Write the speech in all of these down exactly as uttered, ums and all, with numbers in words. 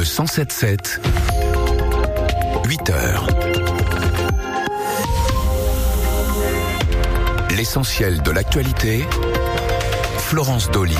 le cent sept sept, huit heures. L'essentiel de l'actualité, Florence Dolly.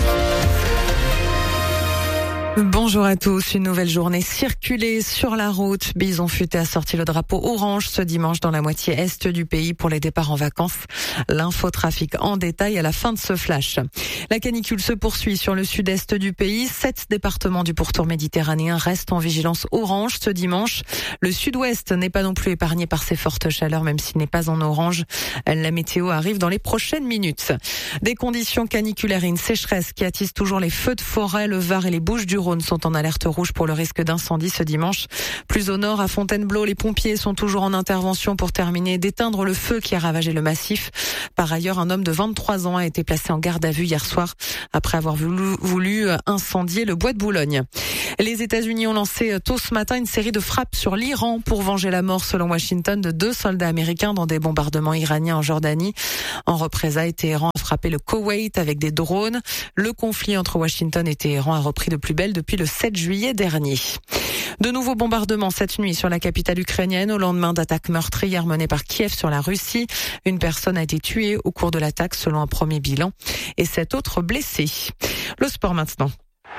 Bonjour à tous, une nouvelle journée circulée sur la route. Bison Futé a sorti le drapeau orange ce dimanche dans la moitié est du pays pour les départs en vacances. L'infotrafic en détail à la fin de ce flash. La canicule se poursuit sur le sud-est du pays. Sept départements du pourtour méditerranéen restent en vigilance orange ce dimanche. Le sud-ouest n'est pas non plus épargné par ces fortes chaleurs, même s'il n'est pas en orange. La météo arrive dans les prochaines minutes. Des conditions caniculaires et une sécheresse qui attisent toujours les feux de forêt. Le Var et les Bouches-du-Rhône sont en alerte rouge pour le risque d'incendie ce dimanche. Plus au nord, à Fontainebleau, les pompiers sont toujours en intervention pour terminer d'éteindre le feu qui a ravagé le massif. Par ailleurs, un homme de vingt-trois ans a été placé en garde à vue hier soir après avoir voulu, voulu incendier le bois de Boulogne. Les États-Unis ont lancé tôt ce matin une série de frappes sur l'Iran pour venger la mort, selon Washington, de deux soldats américains dans des bombardements iraniens en Jordanie. En représailles, Téhéran a frappé le Koweït avec des drones. Le conflit entre Washington et Téhéran a repris de plus belle depuis le sept juillet dernier. De nouveaux bombardements cette nuit sur la capitale ukrainienne au lendemain d'attaques meurtrières menées par Kiev sur la Russie. Une personne a été tuée au cours de l'attaque selon un premier bilan et sept autres blessés. Le sport maintenant.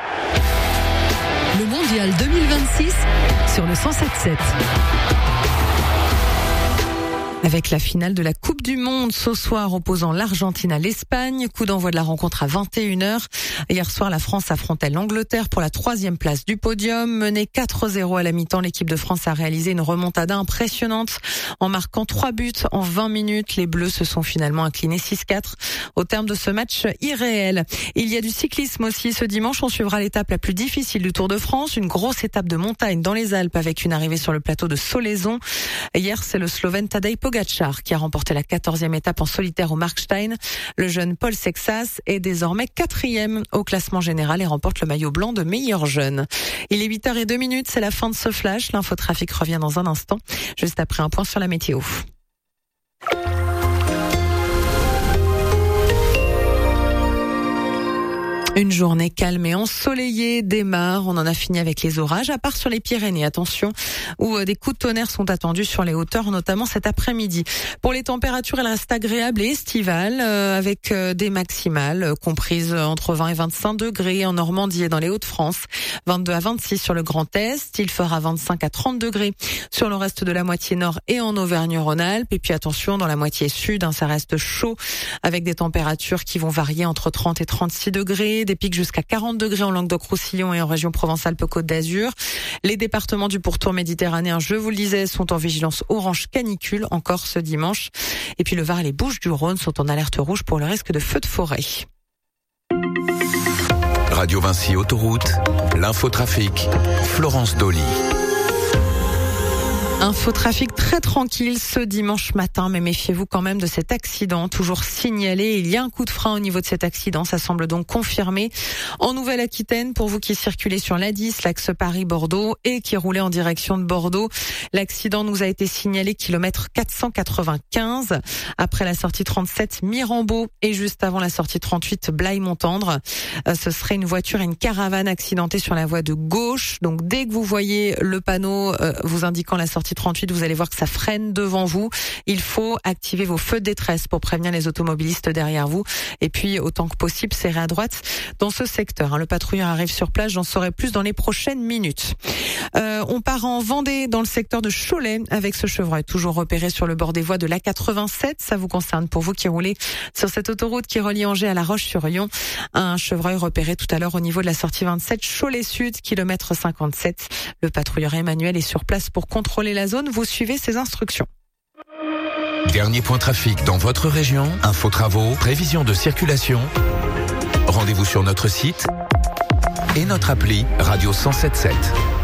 Le mondial deux mille vingt-six sur le cent sept sept. Avec la finale de la Coupe du Monde ce soir opposant l'Argentine à l'Espagne. Coup d'envoi de la rencontre à vingt et une heures. Hier soir, la France affrontait l'Angleterre pour la troisième place du podium. Menée quatre zéro à la mi-temps, l'équipe de France a réalisé une remontada impressionnante en marquant trois buts en vingt minutes. Les Bleus se sont finalement inclinés six quatre au terme de ce match irréel. Il y a du cyclisme aussi. Ce dimanche, on suivra l'étape la plus difficile du Tour de France. Une grosse étape de montagne dans les Alpes avec une arrivée sur le plateau de Solaizon. Hier, c'est le Slovène Tadej Pogačar qui a remporté la quatorzième étape en solitaire au Markstein. Le jeune Paul Sexas est désormais quatrième au classement général et remporte le maillot blanc de meilleur jeune. Il est huit heures deux minutes, c'est la fin de ce flash. L'infotrafic revient dans un instant, juste après un point sur la météo. Une journée calme et ensoleillée démarre. On en a fini avec les orages, à part sur les Pyrénées, attention, où des coups de tonnerre sont attendus sur les hauteurs, notamment cet après-midi. Pour les températures, elles restent agréables et estivales, euh, avec euh, des maximales euh, comprises entre vingt et vingt-cinq degrés en Normandie et dans les Hauts-de-France, vingt-deux à vingt-six sur le Grand Est. Il fera vingt-cinq à trente degrés sur le reste de la moitié nord et en Auvergne-Rhône-Alpes. Et puis attention, dans la moitié sud, hein, ça reste chaud, avec des températures qui vont varier entre trente et trente-six degrés. Des pics jusqu'à quarante degrés en Languedoc-Roussillon et en région Provence-Alpes-Côte d'Azur. Les départements du pourtour méditerranéen, je vous le disais, sont en vigilance orange canicule encore ce dimanche. Et puis le Var et les Bouches-du-Rhône sont en alerte rouge pour le risque de feux de forêt. Radio Vinci Autoroute, l'infotrafic, Florence Dolly. Infotrafic très tranquille ce dimanche matin, mais méfiez-vous quand même de cet accident toujours signalé. Il y a un coup de frein au niveau de cet accident, ça semble donc confirmé. En Nouvelle-Aquitaine, pour vous qui circulez sur l'A dix, l'axe Paris-Bordeaux et qui roulait en direction de Bordeaux, l'accident nous a été signalé kilomètre quatre cent quatre-vingt-quinze, après la sortie trente-sept Mirambeau et juste avant la sortie trente-huit Blaye-Montendre. Euh, ce serait une voiture et une caravane accidentée sur la voie de gauche. Donc dès que vous voyez le panneau euh, vous indiquant la sortie trente-huit, vous allez voir que ça freine devant vous. Il faut activer vos feux de détresse pour prévenir les automobilistes derrière vous. Et puis, autant que possible, serrer à droite dans ce secteur. Le patrouilleur arrive sur place, j'en saurai plus dans les prochaines minutes. Euh, on part en Vendée, dans le secteur de Cholet, avec ce chevreuil toujours repéré sur le bord des voies de l'A quatre-vingt-sept. Ça vous concerne pour vous qui roulez sur cette autoroute qui relie Angers à La Roche-sur-Yon. Un chevreuil repéré tout à l'heure au niveau de la sortie vingt-sept, Cholet Sud, kilomètre cinquante-sept. Le patrouilleur Emmanuel est sur place pour contrôler la zone, vous suivez ses instructions. Dernier point trafic dans votre région, info travaux, prévision de circulation. Rendez-vous sur notre site et notre appli Radio cent sept sept.